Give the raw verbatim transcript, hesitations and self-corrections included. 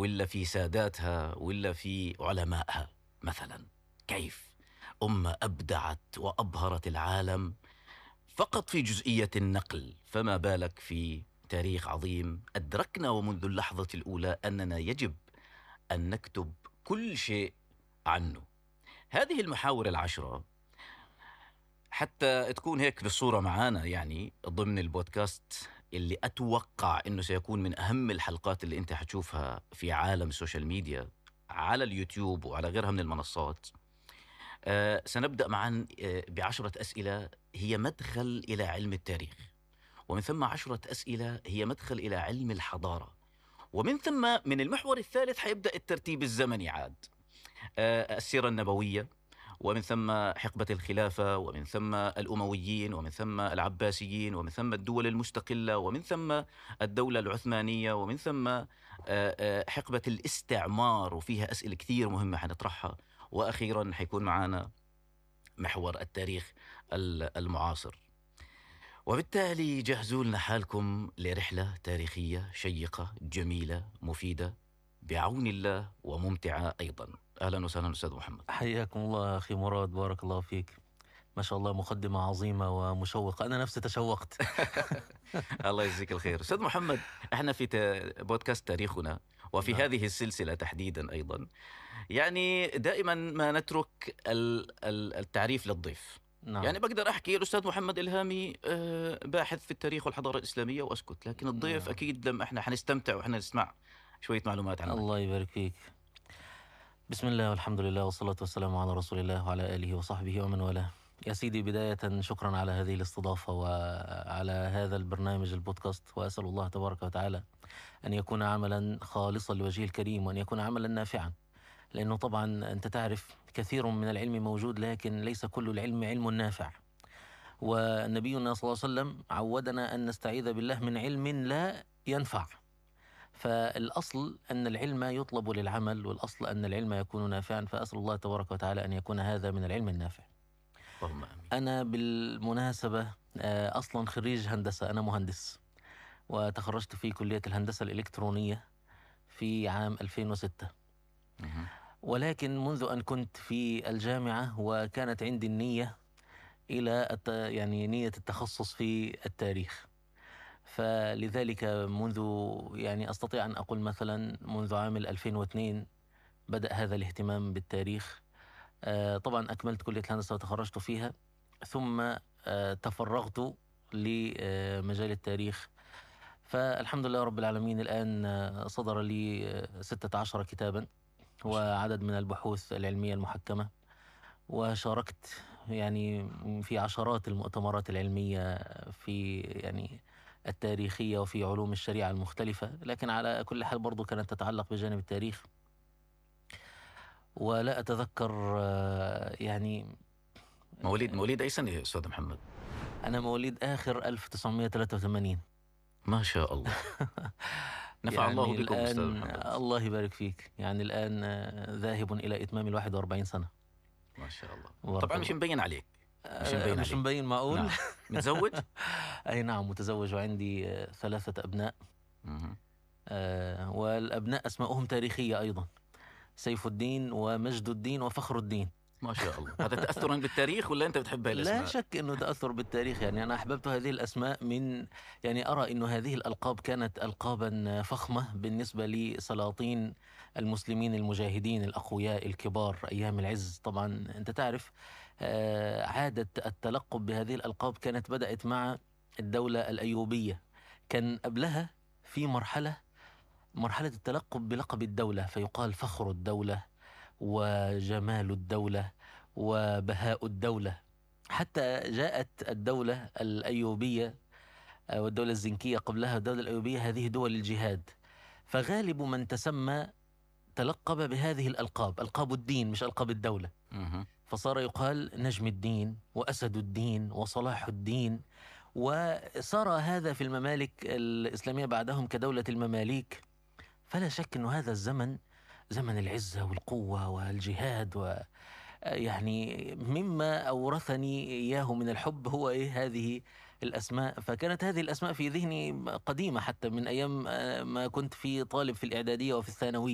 ولا في ساداتها ولا في علمائها مثلا. كيف أمة أبدعت وأبهرت العالم فقط في جزئية النقل، فما بالك في تاريخ عظيم أدركنا ومنذ اللحظة الأولى أننا يجب أن نكتب كل شيء عنه. هذه المحاور العشرة حتى تكون هيك بالصورة معانا يعني ضمن البودكاست اللي أتوقع أنه سيكون من أهم الحلقات اللي أنت حتشوفها في عالم السوشيال ميديا على اليوتيوب وعلى غيرها من المنصات. آه سنبدأ معا آه بعشرة أسئلة هي مدخل إلى علم التاريخ، ومن ثم عشرة أسئلة هي مدخل إلى علم الحضارة، ومن ثم من المحور الثالث حيبدأ الترتيب الزمني عاد. آه السيرة النبوية، ومن ثم حقبة الخلافة، ومن ثم الأمويين، ومن ثم العباسيين، ومن ثم الدول المستقلة، ومن ثم الدولة العثمانية، ومن ثم حقبة الاستعمار، وفيها أسئلة كثير مهمة حنطرحها. وأخيرا حيكون معنا محور التاريخ المعاصر. وبالتالي جهزوا لنا حالكم لرحلة تاريخية شيقة جميلة مفيدة بعون الله وممتعة أيضا. أهلا وسهلا أستاذ محمد. حياكم الله أخي مراد، بارك الله فيك. ما شاء الله مقدمة عظيمة ومشوقة، أنا نفسي تشوقت. الله يجزيك الخير أستاذ محمد. احنا في بودكاست تاريخنا، وفي نعم. هذه السلسلة تحديدا أيضا يعني دائما ما نترك التعريف للضيف. نعم. يعني بقدر أحكي الأستاذ محمد إلهامي باحث في التاريخ والحضارة الإسلامية وأسكت، لكن الضيف نعم. أكيد لما احنا حنستمتع وإحنا نسمع شوية معلومات عنه. الله يبارك فيك. بسم الله والحمد لله والصلاة والسلام على رسول الله وعلى آله وصحبه ومن والاه. يا سيدي، بداية شكرا على هذه الاستضافة وعلى هذا البرنامج البودكاست، وأسأل الله تبارك وتعالى أن يكون عملا خالصا لوجهه الكريم، وأن يكون عملا نافعا، لأنه طبعا أنت تعرف كثير من العلم موجود، لكن ليس كل العلم علم نافع. ونبينا صلى الله عليه وسلم عودنا أن نستعيذ بالله من علم لا ينفع. فالأصل أن العلم يطلب للعمل، والأصل أن العلم يكون نافعا، فأسأل الله تبارك وتعالى أن يكون هذا من العلم النافع. اللهم آمين. أنا بالمناسبة أصلا خريج هندسة، أنا مهندس، وتخرجت في كلية الهندسة الإلكترونية في عام ألفين وستة. ولكن منذ أن كنت في الجامعة وكانت عندي النية إلى يعني نية التخصص في التاريخ، فلذلك منذ يعني أستطيع أن أقول مثلا منذ عام ألفين واثنين بدأ هذا الاهتمام بالتاريخ. آه طبعا أكملت كلية الهندسة وتخرجت فيها، ثم آه تفرغت لمجال التاريخ. فالحمد لله رب العالمين، الآن صدر لي ستة عشر كتابا وعدد من البحوث العلمية المحكمة، وشاركت يعني في عشرات المؤتمرات العلمية في يعني التاريخية وفي علوم الشريعة المختلفة، لكن على كل حال برضو كانت تتعلق بجانب التاريخ. ولا أتذكر يعني مواليد مواليد أي سنة يا أستاذ محمد؟ أنا مواليد آخر ألف وتسعمائة وثلاثة وثمانين. ما شاء الله. نفع يعني الله بكم أستاذ محمد. الله يبارك فيك. يعني الآن ذاهب إلى إتمام الواحد وأربعين سنة. ما شاء الله. طبعا مش مبين عليك. مش مبين, مش مبين معقول. نعم. متزوج؟ أي نعم متزوج، وعندي ثلاثة أبناء. آه والأبناء أسماؤهم تاريخية أيضا، سيف الدين ومجد الدين وفخر الدين. ما شاء الله. هذا تأثرا بالتاريخ ولا أنت بتحب هذه الأسماء؟ لا شك أنه تأثر بالتاريخ. يعني أنا أحببت هذه الأسماء من يعني أرى أنه هذه الألقاب كانت ألقابا فخمة بالنسبة لسلاطين المسلمين المجاهدين الأقوياء الكبار أيام العز. طبعا أنت تعرف عادة التلقب بهذه الألقاب كانت بدأت مع الدولة الأيوبية. كان قبلها في مرحلة مرحلة التلقب بلقب الدولة، فيقال فخر الدولة وجمال الدولة وبهاء الدولة، حتى جاءت الدولة الأيوبية والدولة الزنكية قبلها الدولة الأيوبية، هذه دول الجهاد. فغالب من تسمى تلقب بهذه الألقاب، ألقاب الدين مش ألقاب الدولة. فصار يقال نجم الدين وأسد الدين وصلاح الدين. وصار هذا في الممالك الإسلامية بعدهم كدولة المماليك. فلا شك أن هذا الزمن زمن العزة والقوة والجهاد، و يعني مما أورثني إياه من الحب هو إيه هذه الأسماء. فكانت هذه الأسماء في ذهني قديمة حتى من أيام ما كنت في طالب في الإعدادية وفي الثانوية.